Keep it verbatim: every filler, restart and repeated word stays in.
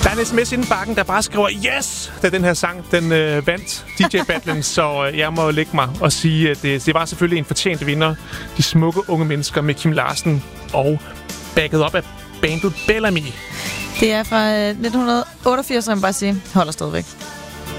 Der er en sms inden bakken, der bare skriver yes, da den her sang den øh, vandt D J-battlen. Så øh, jeg må lægge mig og sige, at det, det var selvfølgelig en fortjent vinder. De smukke unge mennesker med Kim Larsen og backet op af bandet Bellamy. Det er fra nitten otteogfirs, så jeg må bare sige, holder stadigvæk.